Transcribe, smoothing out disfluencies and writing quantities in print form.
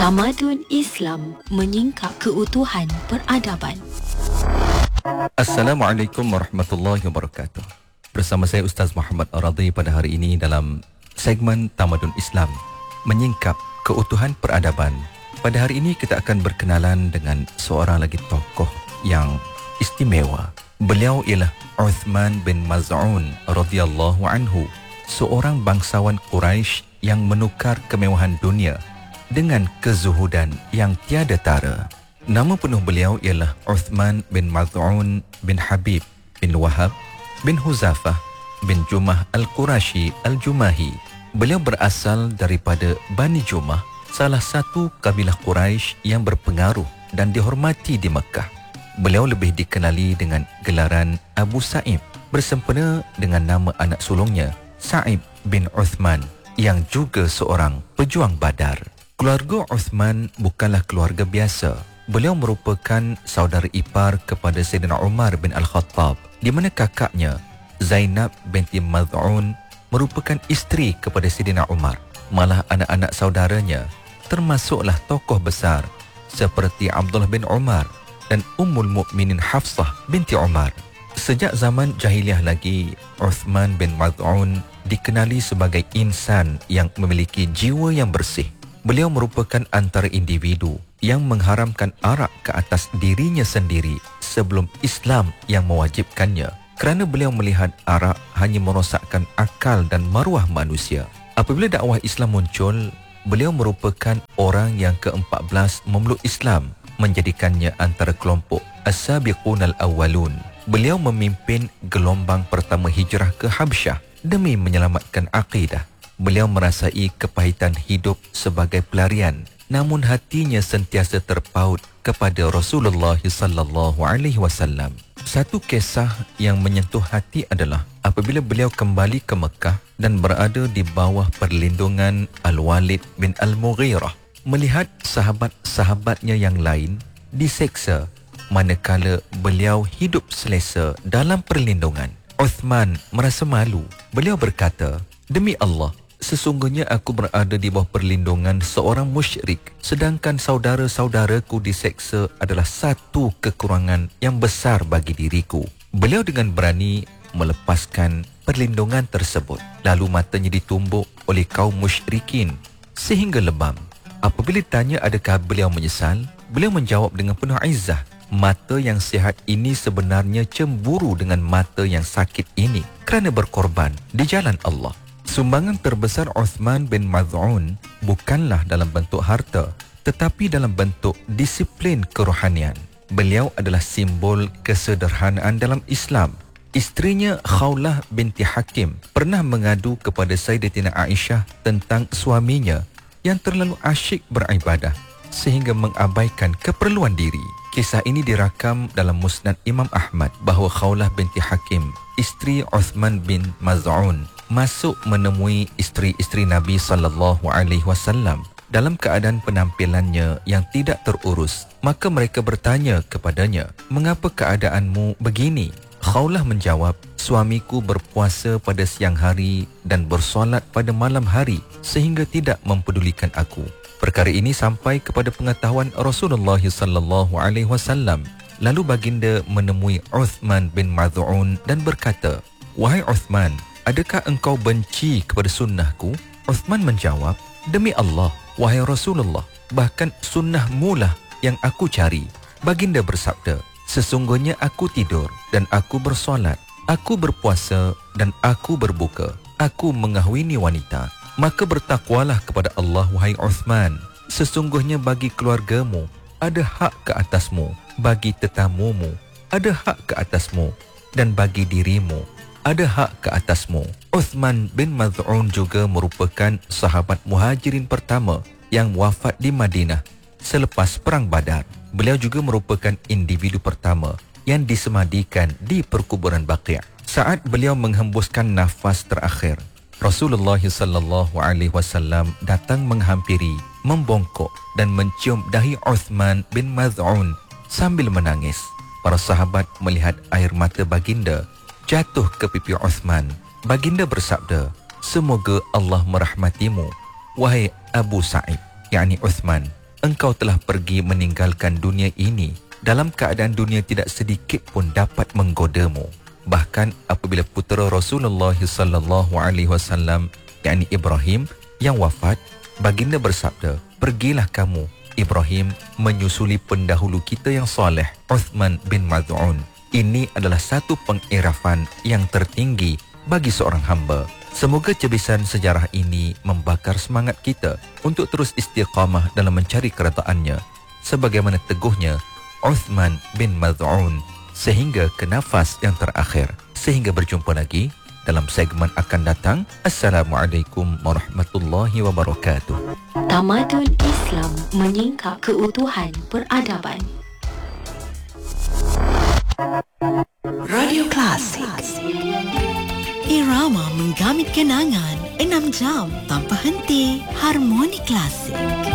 Tamadun Islam menyingkap keutuhan peradaban. Assalamualaikum warahmatullahi wabarakatuh. Bersama saya Ustaz Muhammad Ar-Radhi pada hari ini dalam segmen Tamadun Islam menyingkap keutuhan peradaban. Pada hari ini kita akan berkenalan dengan seorang lagi tokoh yang istimewa. Beliau ialah Uthman bin Maz'un radhiyallahu anhu, seorang bangsawan Quraisy yang menukar kemewahan dunia dengan kezuhudan yang tiada tara. Nama penuh beliau ialah Uthman bin Maz'un bin Habib bin Wahab bin Huzafah bin Jumah Al-Qurashi Al-Jumahi. Beliau berasal daripada Bani Jumah, salah satu kabilah Quraisy yang berpengaruh dan dihormati di Mekah. Beliau lebih dikenali dengan gelaran Abu Sa'ib bersempena dengan nama anak sulungnya Sa'ib bin Uthman yang juga seorang pejuang Badar. Keluarga Uthman bukanlah keluarga biasa. Beliau merupakan saudara ipar kepada Sayyidina Umar bin Al-Khattab, di mana kakaknya Zainab binti Maz'un merupakan isteri kepada Sayyidina Umar. Malah anak-anak saudaranya termasuklah tokoh besar seperti Abdullah bin Umar dan Ummul Mukminin Hafsah binti Umar. Sejak zaman jahiliah lagi, Uthman bin Maz'un dikenali sebagai insan yang memiliki jiwa yang bersih. Beliau merupakan antara individu yang mengharamkan arak ke atas dirinya sendiri sebelum Islam yang mewajibkannya, kerana beliau melihat arak hanya merosakkan akal dan maruah manusia. Apabila dakwah Islam muncul, beliau merupakan orang yang ke-14 memeluk Islam, menjadikannya antara kelompok As-Sabiqun Al-Awwalun. Beliau memimpin gelombang pertama hijrah ke Habsyah demi menyelamatkan akidah. Beliau merasai kepahitan hidup sebagai pelarian, namun hatinya sentiasa terpaut kepada Rasulullah sallallahu alaihi wasallam. Satu kisah yang menyentuh hati adalah apabila beliau kembali ke Mekah dan berada di bawah perlindungan Al-Walid bin Al-Mughirah, melihat sahabat-sahabatnya yang lain diseksa manakala beliau hidup selesa dalam perlindungan. Uthman merasa malu. Beliau berkata, "Demi Allah, sesungguhnya aku berada di bawah perlindungan seorang musyrik, sedangkan saudara-saudaraku diseksa adalah satu kekurangan yang besar bagi diriku." Beliau dengan berani melepaskan perlindungan tersebut. Lalu matanya ditumbuk oleh kaum musyrikin sehingga lebam. Apabila ditanya adakah beliau menyesal, beliau menjawab dengan penuh izzah, "Mata yang sihat ini sebenarnya cemburu dengan mata yang sakit ini kerana berkorban di jalan Allah." Sumbangan terbesar Uthman bin Maz'un bukanlah dalam bentuk harta, tetapi dalam bentuk disiplin kerohanian. Beliau adalah simbol kesederhanaan dalam Islam. Isterinya Khawlah binti Hakim pernah mengadu kepada Sayyidatina Aisyah tentang suaminya yang terlalu asyik beribadah sehingga mengabaikan keperluan diri. Kisah ini dirakam dalam Musnad Imam Ahmad bahawa Khawlah binti Hakim, isteri Uthman bin Maz'un, masuk menemui isteri-isteri Nabi sallallahu alaihi wasallam dalam keadaan penampilannya yang tidak terurus. Maka mereka bertanya kepadanya, "Mengapa keadaanmu begini?" Khawlah menjawab, "Suamiku berpuasa pada siang hari dan bersolat pada malam hari sehingga tidak mempedulikan aku." Perkara ini sampai kepada pengetahuan Rasulullah sallallahu alaihi wasallam. Lalu baginda menemui Uthman bin Maz'un dan berkata, "Wahai Uthman, adakah engkau benci kepada sunnahku?" Uthman menjawab, "Demi Allah, wahai Rasulullah, bahkan sunnahmu lah yang aku cari." Baginda bersabda, "Sesungguhnya aku tidur dan aku bersolat, aku berpuasa dan aku berbuka, aku mengahwini wanita. Maka bertakwalah kepada Allah, wahai Uthman. Sesungguhnya bagi keluargamu ada hak ke atasmu, bagi tetamumu ada hak ke atasmu, dan bagi dirimu ada hak ke atasmu." Uthman bin Maz'un juga merupakan sahabat muhajirin pertama yang wafat di Madinah selepas Perang Badar. Beliau juga merupakan individu pertama yang disemadikan di perkuburan Baqi'. Saat beliau menghembuskan nafas terakhir, Rasulullah sallallahu alaihi wasallam datang menghampiri, membongkok dan mencium dahi Uthman bin Maz'un sambil menangis. Para sahabat melihat air mata baginda jatuh ke pipi Uthman. Baginda bersabda, "Semoga Allah merahmatimu, wahai Abu Sa'ib," yakni Uthman. engkau telah pergi meninggalkan dunia ini dalam keadaan dunia tidak sedikit pun dapat menggodamu. Bahkan apabila putera Rasulullah sallallahu alaihi wasallam, yakni Ibrahim, yang wafat, baginda bersabda, "Pergilah kamu, Ibrahim, menyusuli pendahulu kita yang soleh, Uthman bin Maz'un. Ini adalah satu pengirafan yang tertinggi bagi seorang hamba." Semoga cebisan sejarah ini membakar semangat kita untuk terus istiqamah dalam mencari keretaannya, sebagaimana teguhnya Uthman bin Maz'un sehingga ke nafas yang terakhir. Sehingga berjumpa lagi dalam segmen akan datang. Assalamualaikum warahmatullahi wabarakatuh. Tamadun Islam menyingkap keutuhan peradaban. Radio Klasik. Irama menggamit kenangan 6 jam tanpa henti. Harmoni Klasik.